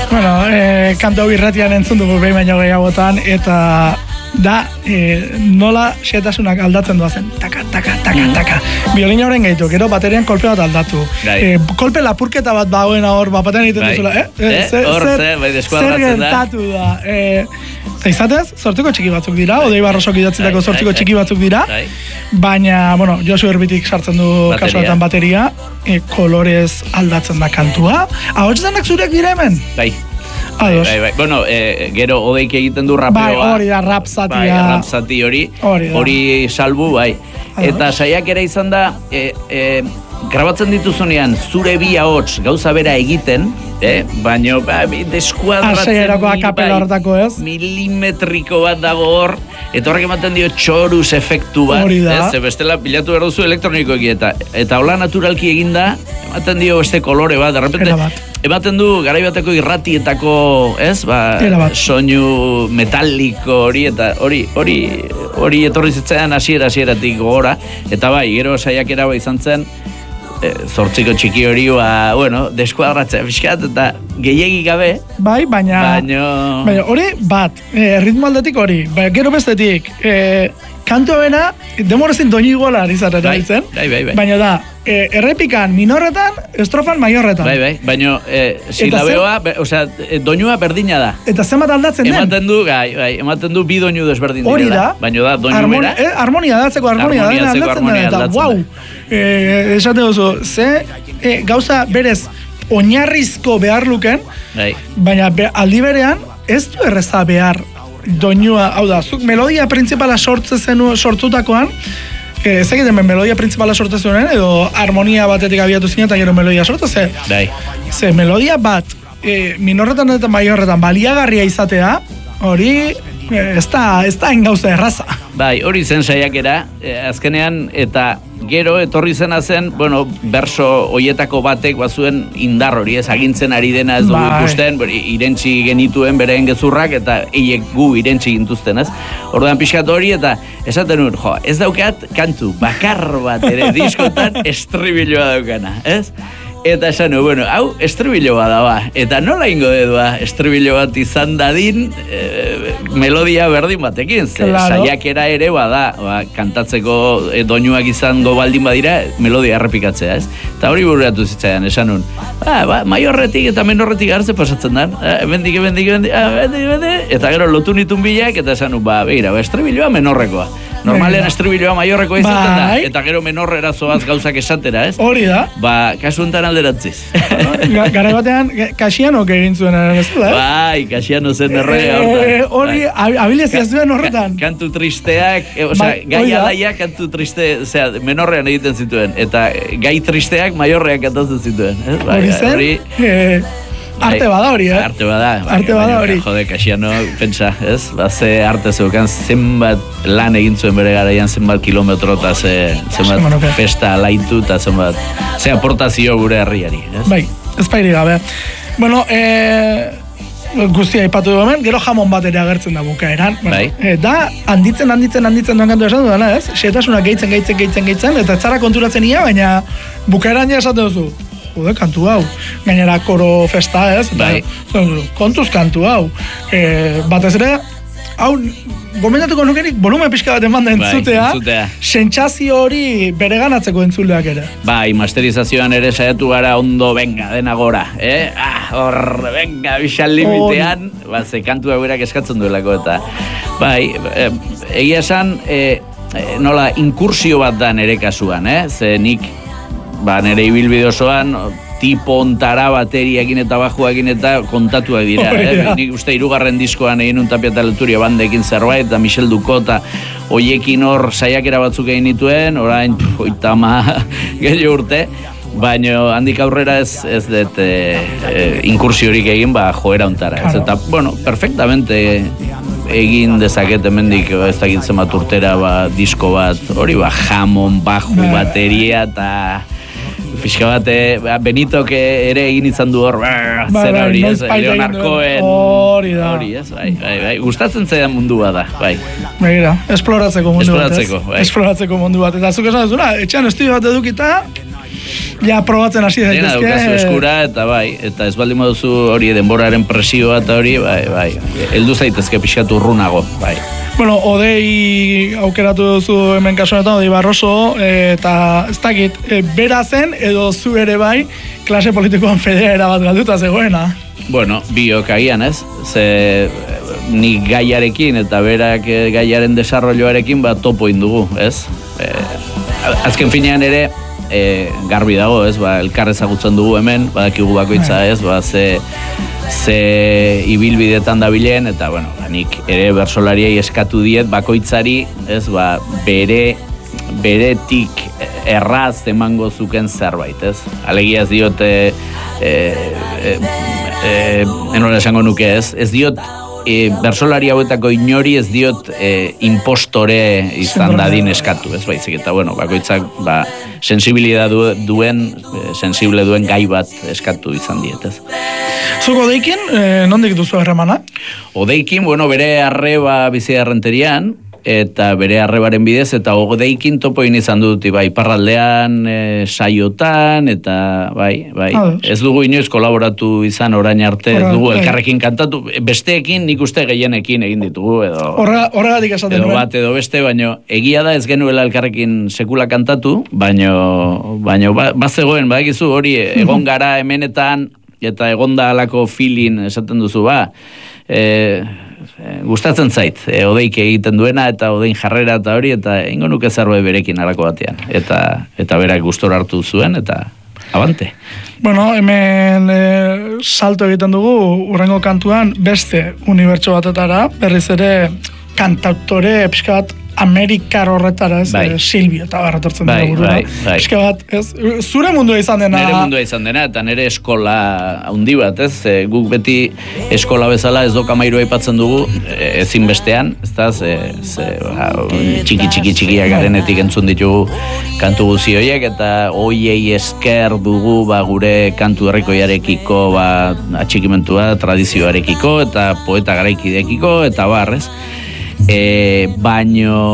Bueno, kantu hau irratian entzun dugu behin baino gehiagotan, eta da nola xetasunak aldatzen doazen. Taka, taka, taka, taka. Biolina horren gaitu, gero baterian kolpe bat aldatu. Kolpe lapurketa bat bagoena hor, batean egiten duzula. Zer gertatu da. Eta izatez, sortziko txiki batzuk dira, Odei Barrosok idatzitako sortziko txiki batzuk dira, baina, bueno, Josu Erbitik sartzen du kasuetan bateria, kolorez aldatzen da kantua. Ahotzenak zureak dira hemen? Bai. Bueno, gero Odeik egiten du rapeoa. Bai, hori da, rap zatia. Rap zati hori salbu, bai. Eta saiakera izan da, grabatzen dituzunean zure bi ahots gauza bera egiten, baina deskuadratzen milimetriko bat dago hor, eta horrek ematen dio txoruz efektu bat, bestela pilatu behar duzu elektronikoeki eta hola naturalki eginda, ematen dio beste kolore bat, derrepente, ematen du garaibateko irratietako, soinu metaliko hori, eta hori etorri zitzaidan hasieratik gogora, eta bai, gero saiakera izan zen, zortziko txiki hori, deskuadratzea fiskat, eta gehiegi gabe. Bai, baina hori bat, ritmo aldetik hori, gero bestetik, kantu bena, demorezin doinu iguala izan erabiltzen, baina da, errepikan minorretan, estrofan maiorretan. Bai, baina silabeoa, doinua berdina da. Eta zenbat aldatzen den? Ematen du bi doinu desberdin direla. Hori da. Baina da, doinu bera. Harmonia datzeko harmonia aldatzen den, eta wow! Esate duzu, gauza berez oinarrizko behar luken, baina aldi berean ez du erreza behar doinua, hau da, zuk melodia principala sortzutakoan, ez egiten melodia principala sortzezunen, edo harmonia batetik abiatu zinen eta gero melodia sortze. Ze melodia bat, minorretan eta maiorretan baliagarria izatea, hori ez da engauza erraza. Bai, hori zen saiakera, azkenean, eta gero etorri zena zen, berso hoietako batek bazuen indar hori, agintzen ari dena ez dugu ikusten, irentzi genituen bereen gezurrak, eta eiek gu irentzi gintuzten, ez? Orduan pixkat hori, eta esaten nuen, ez daukat kantu bakar bat ere diskotan estribiloa daukana, ez? Eta esan, hau estribiloa da, eta nola ingo dedua estribilo bat izan dadin melodia berdin batekin, saiakera ere kantatzeko doinuak izango baldin badira melodia errepikatzea, ez? Eta hori bururatu zitzaidan, esan nun, maiorretik eta menorretik hartze pasatzen dan, emendik, eta gero lotu nitun bilak, eta esan nun, begira, estribiloa menorrekoa. Normalean estribiloa maiorrekoa izaten da, eta gero menorrera zoaz gauzak esatera, ez? Hori da. Kasu enten alderatziz. Garai batean, Kasianok egin zuen bezala, ez? Bai, Kasiano zen errege hortan. Hori, abilezia zuen horretan. Kantu tristeak, gai alaiak kantu triste, menorrean egiten zituen, eta gai tristeak maiorreak kantatzen zituen. Hori zen? Arte bada hori, Arte bada hori. Jode, Kasiano, pentsa, ez? Ze arte zeukan zenbat lan egin zuen bere garaian, zenbat kilometro eta zenbat festa laitu eta zenbat aportazio gure herriari, ez? Bai, ez pairi gabe. Bueno, guztia ipatu du hemen, gero jamon bat ere agertzen da bukaeran. Da, handitzen duen kantu esan dudana, ez? Xetasunak gehitzen, eta ez zara konturatzen ia, baina bukaeran ja esaten duzu. Jode, kantu hau. Gainera koro festa, ez? Kontuz kantu hau. Batez ere, hau, gomendatuko nukenik, volumen pixka bat eman da entzutea, sentsazio hori bereganatzeko entzuleak ere. Bai, masterizazioan ere saiatu gara ondo, venga, dena gora, venga, bixal limitean, ze kantu hau berak eskatzen duelako, eta, bai, egia esan, nola, inkursio bat da nere kasuan, ze nik, nere ibilbide osoan, tipo ontara bateriakin eta bajuakin eta kontatuak dira. Nik uste 3. diskoan egin un Tapia eta Leturia bandekin zerbait, eta Michel Ducota hoiekin hor saiakera batzuk egin nituen, orain 30 gehiago urte, baina handik aurrera ez dut inkursiorik egin joera ontara. Eta, perfectamente egin dezaket hemendik ez dakit zenbat urtera disko bat, hori jamon, baju, bateria eta pixka bat, Benitok ere egin izan du hor, zera hori, Leonard Cohen, hori, ez, bai, gustatzen zaidan mundua da, bai. Begira, esploratzeko mundu bat, ez? Esploratzeko mundu bat, eta zuk esan duzuna, etxean estudio bat edukita, ja probatzen hasi Dena daitezke. daukazu eskura, eta bai, eta ez baldin baduzu hori denboraren presioa eta hori, bai, heldu zaitezke pixkatu urrunago, bai. Bueno, Odei aukeratu duzu hemen kasu honetan, Odei Barroso, eta ez dakit, bera zen edo zu ere bai, klase politikoan federa bat galduta zegoena. Bueno, biok agian ez, ze nik gaiarekin eta berak gaiaren desarrolloarekin topo indugu, ez? Azken finean ere, garbi dago, ez, elkar ezagutzen dugu hemen, badakigu bakoitza, ez, ze ibilbidetan dabilen, eta, bueno, nik ere bersolariei eskatu diet bakoitzari, ez, beretik erraz emango zuken zerbait, ez? Alegia ez diot, enola esango nuke, ez diot, bersolari hauetako inori ez diot impostore izan dadin eskatu, ez baizik, eta bueno, bakoitzak sensibilidad sensible duen gai bat eskatu izan diet, ez. Zuk Odeikin, nondik duzu harremana? Odeikin, bueno, bere arreba bizi errenterian, eta bere arrebaren bidez, eta Odeikin topoin izan dut, bai, iparraldean, saiotan, eta bai, ez dugu inoiz kolaboratu izan orain arte, ez dugu elkarrekin kantatu, besteekin nik uste gehienekin egin ditugu, edo horregatik esaten edo bat edo beste, baino egia da ez genuela elkarrekin sekula kantatu, baino bazegoen, badakizu hori, egon gara hemenetan, eta egon da alako feeling esaten duzu, gustatzen zait, Odeik egiten duena eta Odein jarrera eta hori, eta ingo nuke zerbait berekin alako batean, eta berak gustora hartu zuen, eta abante. Bueno, hemen salto egiten dugu, urrengo kantuan beste unibertso batetara, berriz ere kantautore pixka bat Amerikar horretara, ez, Silvio eta barretortzen dugu burura. Pixka bat, ez, zure mundua izan dena. Nere mundua izan dena, eta nere eskola handi bat, ez, guk beti eskola bezala ez doka mairu aipatzen dugu, ezin bestean, ez da, txiki garenetik entzun ditugu kantu guzi horiek, eta hoiei esker dugu gure kantu herrikoiarekiko atxikimentua, tradizioarekiko, eta poeta garaikideekiko, eta barrez. Baino